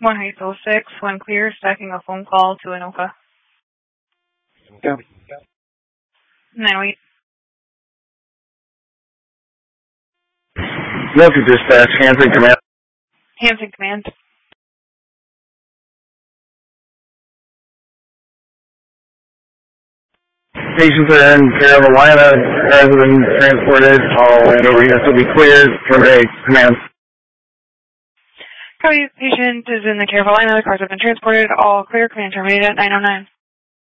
1-6, when clear, stacking a phone call to Anoka. Go. 908. Local dispatch, Hampton Command. Hampton Command. Patients are in Carolina, residents transported, all over units will be cleared for a command. Copy, patient is in the Carolina, the cars have been transported, all clear, command terminated at 909.